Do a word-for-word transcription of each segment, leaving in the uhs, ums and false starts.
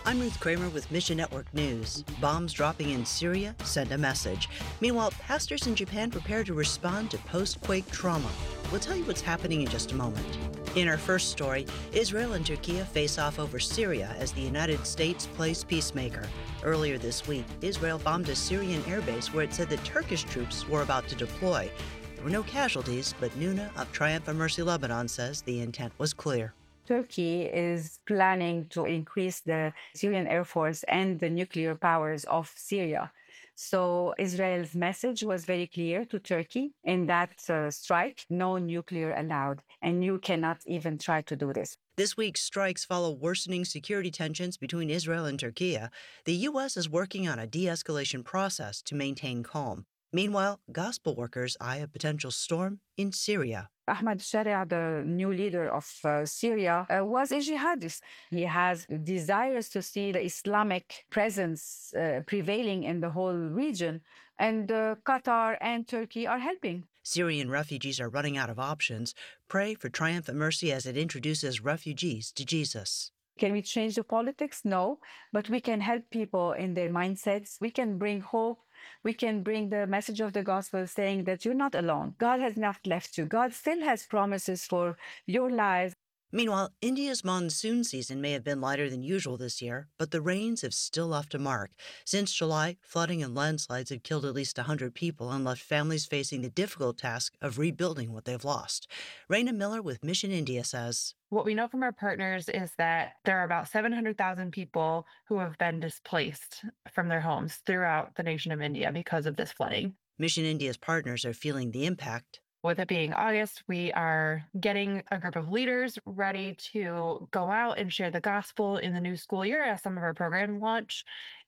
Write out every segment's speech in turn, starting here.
I'm Ruth Kramer with Mission Network News. Bombs dropping in Syria send a message. Meanwhile, pastors in Japan prepare to respond to post-quake trauma. We'll tell you what's happening in just a moment. In our first story, Israel and Turkey face off over Syria as the United States plays peacemaker. Earlier this week, Israel bombed a Syrian airbase where it said that Turkish troops were about to deploy. There were no casualties, but Nuna of Triumph and Mercy Lebanon says the intent was clear. Turkey is planning to increase the Syrian Air Force and the nuclear powers of Syria. So Israel's message was very clear to Turkey in that uh, strike: no nuclear allowed, and you cannot even try to do this. This week's strikes follow worsening security tensions between Israel and Turkey. The U S is working on a de-escalation process to maintain calm. Meanwhile, gospel workers eye a potential storm in Syria. Ahmad Sharia, the new leader of uh, Syria, uh, was a jihadist. He has desires to see the Islamic presence uh, prevailing in the whole region, and uh, Qatar and Turkey are helping. Syrian refugees are running out of options. Pray for Triumph and Mercy as it introduces refugees to Jesus. Can we change the politics? No, but we can help people in their mindsets. We can bring hope. We can bring the message of the gospel saying that you're not alone. God has not left you. God still has promises for your lives. Meanwhile, India's monsoon season may have been lighter than usual this year, but the rains have still left a mark. Since July, flooding and landslides have killed at least one hundred people and left families facing the difficult task of rebuilding what they've lost. Raina Miller with Mission India says, what we know from our partners is that there are about seven hundred thousand people who have been displaced from their homes throughout the nation of India because of this flooding. Mission India's partners are feeling the impact. With it being August, we are getting a group of leaders ready to go out and share the gospel in the new school year as some of our programs launch.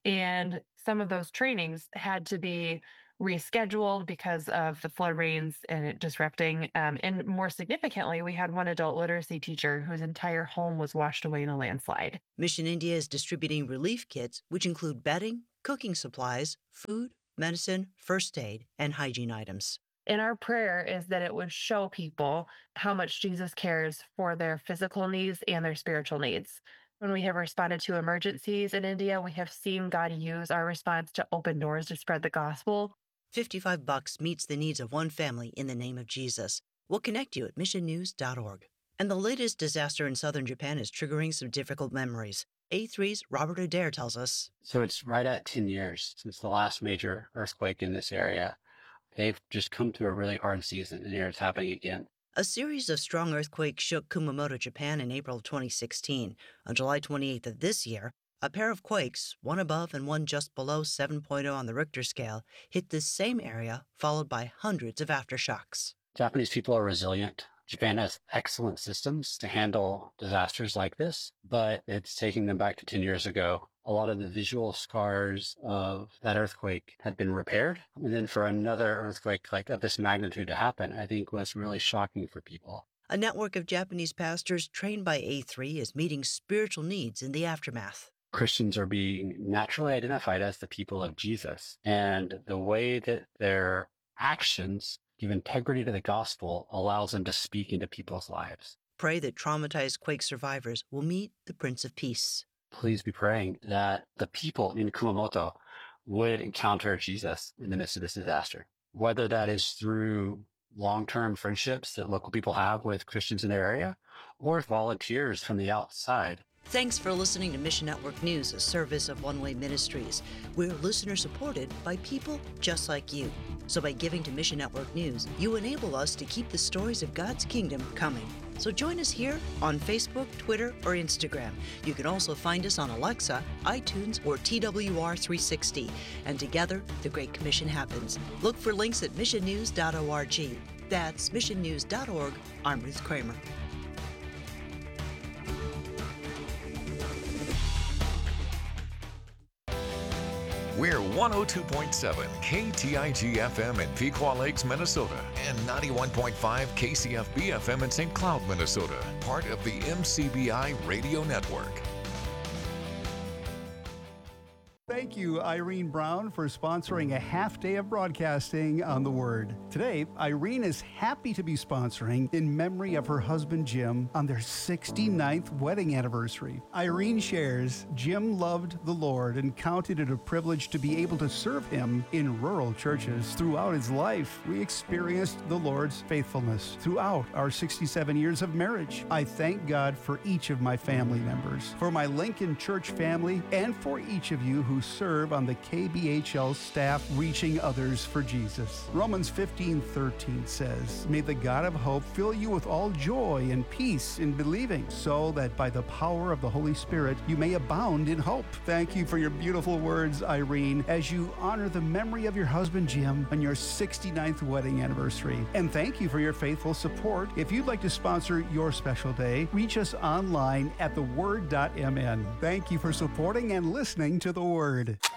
And some of those trainings had to be rescheduled because of the flood rains and it disrupting. Um, and more significantly, we had one adult literacy teacher whose entire home was washed away in a landslide. Mission India is distributing relief kits, which include bedding, cooking supplies, food, medicine, first aid, and hygiene items. And our prayer is that it would show people how much Jesus cares for their physical needs and their spiritual needs. When we have responded to emergencies in India, we have seen God use our response to open doors to spread the gospel. fifty-five bucks meets the needs of one family in the name of Jesus. We'll connect you at mission news dot org. And the latest disaster in southern Japan is triggering some difficult memories. A three's Robert Adair tells us. So it's right at ten years since the last major earthquake in this area. They've just come through a really hard season, and here it's happening again. A series of strong earthquakes shook Kumamoto, Japan in April of twenty sixteen. On July twenty-eighth of this year, a pair of quakes, one above and one just below seven point oh on the Richter scale, hit this same area, followed by hundreds of aftershocks. Japanese people are resilient. Japan has excellent systems to handle disasters like this, but it's taking them back to ten years ago. A lot of the visual scars of that earthquake had been repaired. And then for another earthquake like of this magnitude to happen, I think was really shocking for people. A network of Japanese pastors trained by A three is meeting spiritual needs in the aftermath. Christians are being naturally identified as the people of Jesus. And the way that their actions give integrity to the gospel allows them to speak into people's lives. Pray that traumatized quake survivors will meet the Prince of Peace. Please be praying that the people in Kumamoto would encounter Jesus in the midst of this disaster, whether that is through long-term friendships that local people have with Christians in their area or volunteers from the outside. Thanks for listening to Mission Network News, a service of One Way Ministries. We're listener-supported by people just like you. So by giving to Mission Network News, you enable us to keep the stories of God's kingdom coming. So join us here on Facebook, Twitter, or Instagram. You can also find us on Alexa, iTunes, or T W R three sixty. And together, the Great Commission happens. Look for links at mission news dot org. That's mission news dot org. I'm Ruth Kramer. We're one oh two point seven K T I G F M in Pequot Lakes, Minnesota, and ninety-one point five K C F B F M in Saint Cloud, Minnesota, part of the M C B I Radio Network. Thank you, Irene Brown, for sponsoring a half day of broadcasting on The Word. Today, Irene is happy to be sponsoring in memory of her husband, Jim, on their sixty-ninth wedding anniversary. Irene shares, Jim loved the Lord and counted it a privilege to be able to serve him in rural churches. Throughout his life, we experienced the Lord's faithfulness throughout our sixty-seven years of marriage. I thank God for each of my family members, for my Lincoln Church family, and for each of you who serve on the K B H L staff reaching others for Jesus. Romans fifteen thirteen says, May the God of hope fill you with all joy and peace in believing, so that by the power of the Holy Spirit you may abound in hope. Thank you for your beautiful words, Irene, as you honor the memory of your husband, Jim, on your sixty-ninth wedding anniversary. And thank you for your faithful support. If you'd like to sponsor your special day, reach us online at the word dot m n. Thank you for supporting and listening to The Word.